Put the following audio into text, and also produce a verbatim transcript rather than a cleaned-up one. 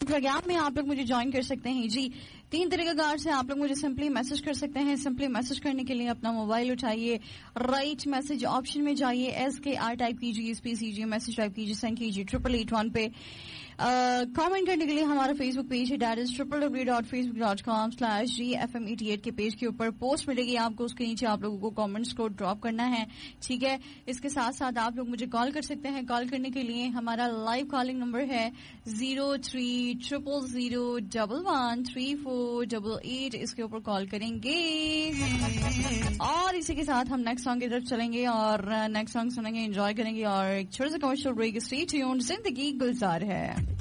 Programme में आप लोग मुझे ज्वाइन कर सकते हैं जी। तीन तरीकाकार से आप लोग मुझे सिंपली मैसेज कर सकते हैं। सिंपली मैसेज करने के लिए अपना मोबाइल उठाइए, राइट मैसेज ऑप्शन में जाइए, एस के आर टाइप कीजिए, स्पेस कीजिए, मैसेज टाइप कीजिए, सेंड कीजिए ट्रिपल एट वन पे। कमेंट uh, करने के लिए हमारा फेसबुक पेज है, that is triple W dot Facebook dot com slash G F M eighty eight के पेज के ऊपर पोस्ट मिलेगी आपको, उसके नीचे आप लोगों को कमेंट्स को ड्रॉप करना है, ठीक है। इसके साथ साथ आप लोग मुझे कॉल कर सकते हैं। कॉल करने के लिए हमारा लाइव कॉलिंग नंबर है zero three triple zero double one three four double eight, इसके ऊपर कॉल करेंगे। और इसी के साथ हम नेक्स्ट सॉन्ग की तरफ चलेंगे और नेक्स्ट सॉन्ग सुनेंगे, एंजॉय करेंगे और एक छोटे से कमर्शियल ब्रेक। स्टे ट्यून्ड, जिंदगी गुलजार है।